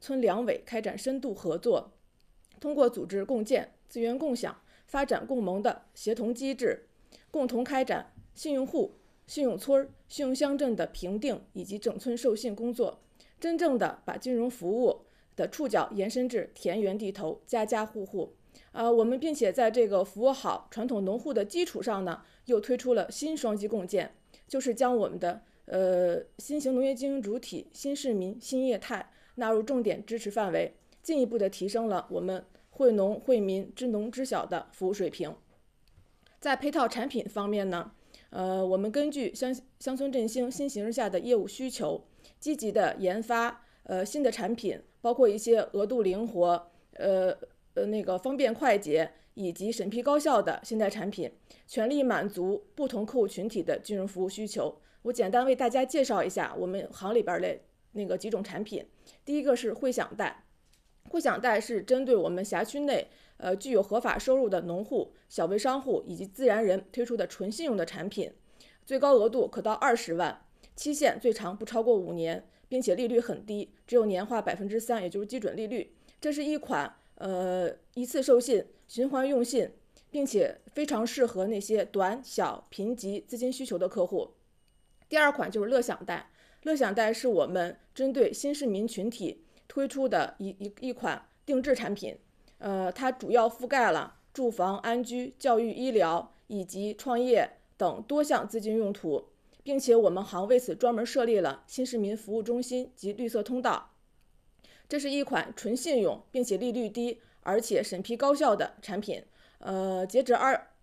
村两委开展深度合作，通过组织共建、资源共享、发展共谋的协同机制，共同开展信用户、信用村、信用乡镇的评定以及整村授信工作，真正的把金融服务的触角延伸至田园地头、家家户户。我们并且在这个服务好传统农户的基础上呢，又推出了新双击共建，就是将我们的新型农业经营主体、新市民、新业态纳入重点支持范围，进一步的提升了我们惠农惠民、知农知晓的服务水平。在配套产品方面呢，我们根据乡村振兴新形势下的业务需求，积极的研发新的产品，包括一些额度灵活、方便快捷以及审批高效的现代产品，全力满足不同客户群体的金融服务需求。我简单为大家介绍一下我们行里边的几种产品。第一个是汇享贷，汇享贷是针对我们辖区内具有合法收入的农户、小微商户以及自然人推出的纯信用的产品，最高额度可到20万，期限最长不超过5年，并且利率很低，只有年化3%，也就是基准利率。这是一款一次授信、循环用信，并且非常适合那些短小贫瘠资金需求的客户。第二款就是乐享贷，乐享贷是我们针对新市民群体推出的一款定制产品，它主要覆盖了住房、安居、教育、医疗以及创业等多项资金用途，并且我们行为此专门设立了新市民服务中心及绿色通道。这是一款纯信用并且利率低而且审批高效的产品。截止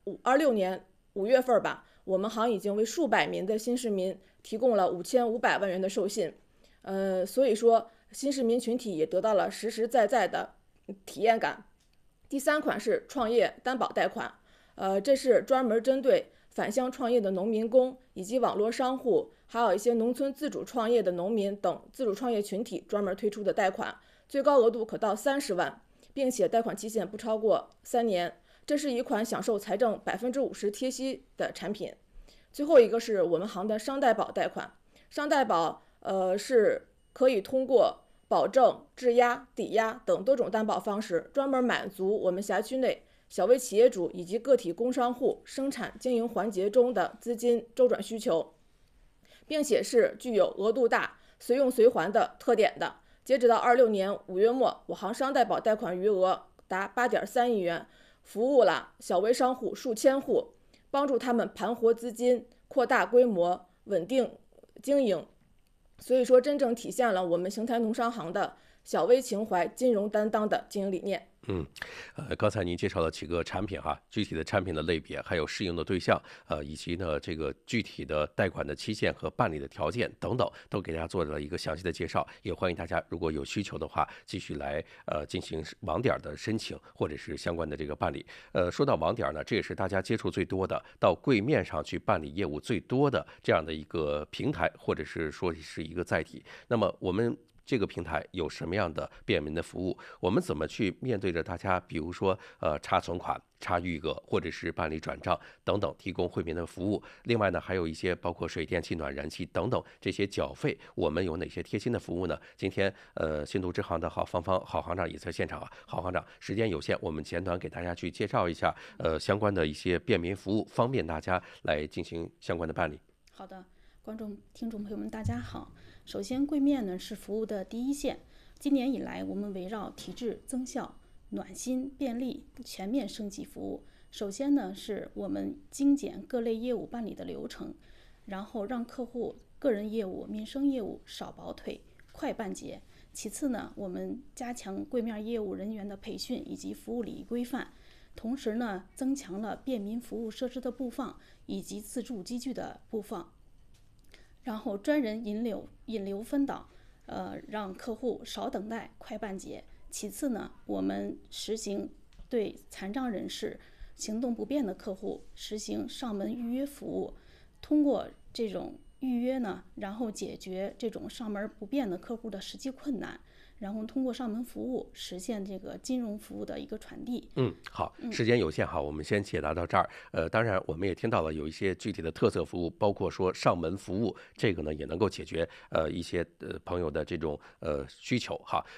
26年5月份吧，我们行已经为数百名的新市民提供了5500万元的授信。所以说新市民群体也得到了实实在在的体验感。第三款是创业担保贷款，这是专门针对返乡创业的农民工以及网络商户，还有一些农村自主创业的农民等自主创业群体专门推出的贷款，最高额度可到30万，并且贷款期限不超过3年。这是一款享受财政50%贴息的产品。最后一个是我们行的商贷保贷款，商贷保是可以通过保证、质押、抵押等多种担保方式，专门满足我们辖区内小微企业主以及个体工商户生产经营环节中的资金周转需求，并且是具有额度大、随用随还的特点的。截止到26年5月末，我行商贷保贷款余额达8.3亿元，服务了小微商户数千户，帮助他们盘活资金、扩大规模、稳定经营。所以说，真正体现了我们邢台农商行的小微情怀、金融担当的经营理念。 刚才您介绍了几个产品哈，具体的产品的类别，还有适用的对象，以及呢这个具体的贷款的期限和办理的条件等等，都给大家做了一个详细的介绍。也欢迎大家如果有需求的话，继续来进行网点的申请或者是相关的这个办理。说到网点呢，这也是大家接触最多的，到柜面上去办理业务最多的这样的一个平台，或者是说是一个载体。那么我们这个平台有什么样的便民的服务？我们怎么去面对着大家，比如说查存款、查余额，或者是办理转账等等，提供惠民的服务。另外呢，还有一些包括水电气暖燃气等等这些缴费，我们有哪些贴心的服务呢？今天新都支行的郝芳芳郝行长也在现场啊。郝行长，时间有限，我们简短给大家去介绍一下相关的一些便民服务，方便大家来进行相关的办理。 好的，观众、听众朋友们，大家好。首先，柜面呢是服务的第一线。今年以来，我们围绕提质、增效、暖心、便利全面升级服务。首先呢，是我们精简各类业务办理的流程，然后让客户个人业务、民生业务少跑腿、快办结。其次呢，我们加强柜面业务人员的培训以及服务礼仪规范，同时呢，增强了便民服务设施的布放以及自助机具的布放。然后专人引流分导，让客户少等待，快办结。其次呢，我们实行对残障人士、行动不便的客户实行上门预约服务，通过这种预约呢，然后解决这种上门不便的客户的实际困难，然后通过上门服务实现这个金融服务的一个传递。 好，时间有限哈，我们先解答到这儿。当然我们也听到了有一些具体的特色服务，包括说上门服务，这个呢也能够解决一些朋友的这种需求哈。